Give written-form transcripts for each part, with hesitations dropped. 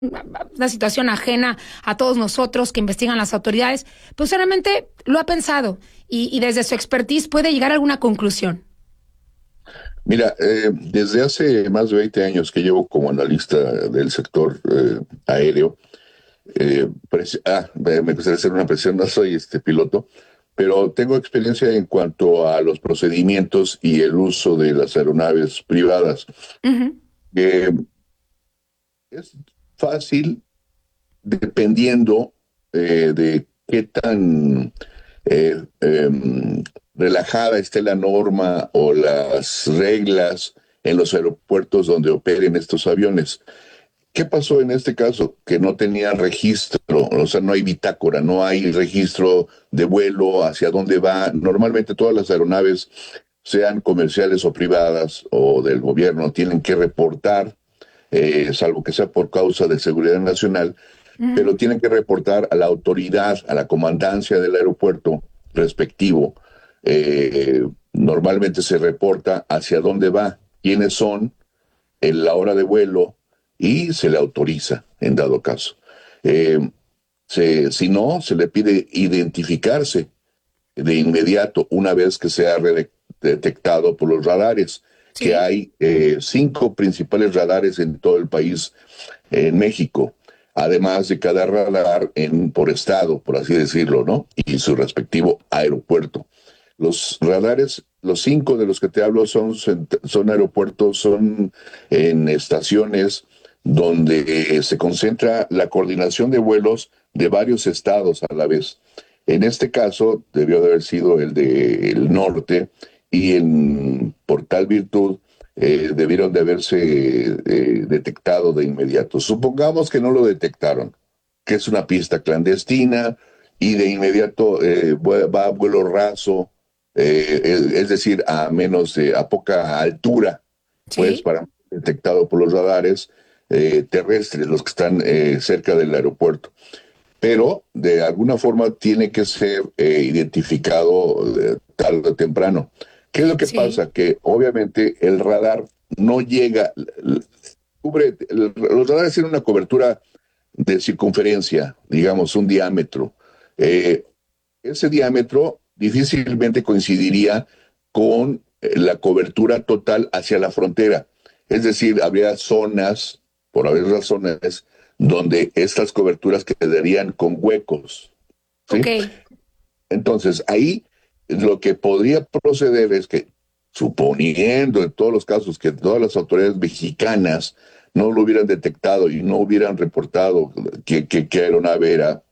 una situación ajena a todos nosotros que investigan las autoridades, pues solamente lo ha pensado y desde su expertise puede llegar a alguna conclusión. Mira, desde hace más de 20 años que llevo como analista del sector aéreo, me gustaría hacer una precisión, no soy piloto, pero tengo experiencia en cuanto a los procedimientos y el uso de las aeronaves privadas. Ujú. Eh, es fácil dependiendo de qué tan eh, relajada esté la norma o las reglas en los aeropuertos donde operen estos aviones. ¿Qué pasó en este caso? Que no tenía registro, o sea, no hay bitácora, no hay registro de vuelo, hacia dónde va. Normalmente todas las aeronaves, sean comerciales o privadas o del gobierno, tienen que reportar, salvo que sea por causa de seguridad nacional, Ujú. pero tienen que reportar a la autoridad, a la comandancia del aeropuerto respectivo. Normalmente se reporta hacia dónde va, quiénes son, en la hora de vuelo y se le autoriza en dado caso. Eh, si no, se le pide identificarse de inmediato una vez que sea detectado por los radares, que Sí. hay 5 principales radares en todo el país, en México, además de cada radar por estado, por así decirlo, ¿no? Y su respectivo aeropuerto. Los radares, los 5 de los que te hablo son aeropuertos, son en estaciones donde se concentra la coordinación de vuelos de varios estados a la vez. En este caso, debió de haber sido el del norte y por tal virtud debieron de haberse detectado de inmediato. Supongamos que no lo detectaron, que es una pista clandestina y de inmediato va a vuelo raso, es decir, a poca altura, pues Sí. para detectado por los radares terrestres, los que están cerca del aeropuerto. Pero de alguna forma tiene que ser identificado tarde o temprano. ¿Qué es lo que Sí. pasa? Que obviamente el radar no llega, los radares tienen una cobertura de circunferencia, digamos, un diámetro. Eh, Ese diámetro difícilmente coincidiría con la cobertura total hacia la frontera. Es decir, habría zonas, por haber razones, donde estas coberturas quedarían con huecos, Ok. ¿sí? Entonces, ahí lo que podría proceder es que, suponiendo en todos los casos que todas las autoridades mexicanas no lo hubieran detectado y no hubieran reportado que aeronave era,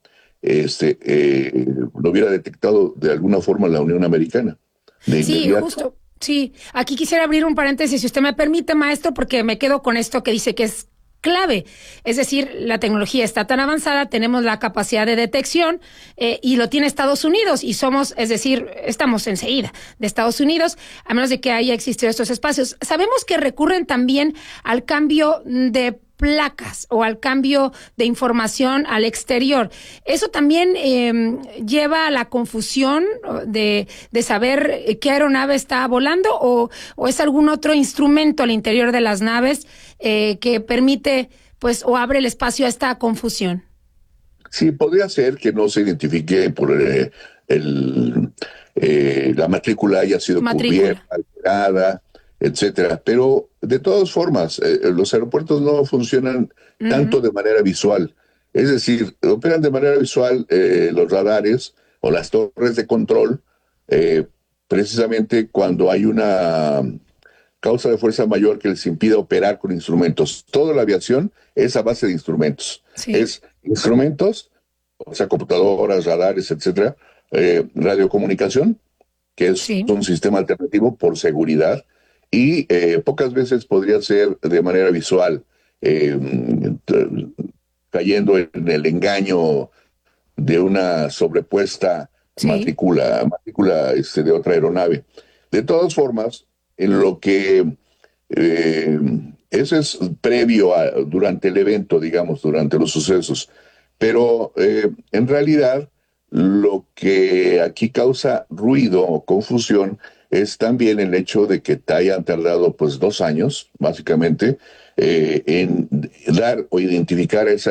lo hubiera detectado de alguna forma la Unión Americana, de Sí, inmediato. justo. Sí, aquí quisiera abrir un paréntesis, si usted me permite, maestro, porque me quedo con esto que dice que es clave. Es decir, la tecnología está tan avanzada, tenemos la capacidad de detección y lo tiene Estados Unidos y somos, es decir, estamos enseguida de Estados Unidos, a menos de que haya existido estos espacios. Sabemos que recurren también al cambio de placas o al cambio de información al exterior. Eso también lleva a la confusión de saber qué aeronave está volando o es algún otro instrumento al interior de las naves que permite, pues, o abre el espacio a esta confusión. Sí, podría ser que no se identifique por el, la matrícula haya sido cubierta, Matrícula. alterada, etcétera. Pero de todas formas, los aeropuertos no funcionan tanto Ujú. de manera visual. Es decir, operan de manera visual los radares o las torres de control, eh, precisamente cuando hay una causa de fuerza mayor que les impida operar con instrumentos. Toda la aviación es a base de instrumentos. Sí, Es instrumentos, o sea, computadoras, radares, etcétera, radiocomunicación, que es sí. un sistema alternativo por seguridad, y pocas veces podría ser de manera visual, eh, cayendo en el engaño de una sobrepuesta Sí. matrícula de otra aeronave. De todas formas, en lo que eh, eso es previo durante el evento, digamos, durante los sucesos. Pero en realidad lo que aquí causa ruido o confusión es también el hecho de que te hayan tardado pues 2 años, básicamente, en dar o identificar esa